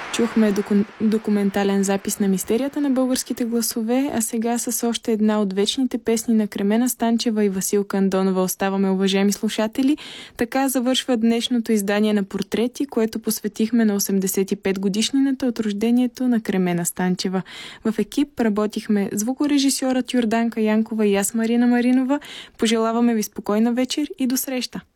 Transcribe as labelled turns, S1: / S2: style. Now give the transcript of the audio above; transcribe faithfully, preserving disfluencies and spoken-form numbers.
S1: Чухме доку... документален запис на мистерията на българските гласове, а сега с още една от вечните песни на Кремена Станчева и Василка Андонова оставаме, уважаеми слушатели. Така завършва днешното издание на Портрети, което посветихме на осемдесет и пет годишнината от рождението на Кремена Станчева. В екип работихме звукорежисьорът Йорданка Янкова и аз, Марина Маринова. Пожелаваме ви спокойна вечер и до среща!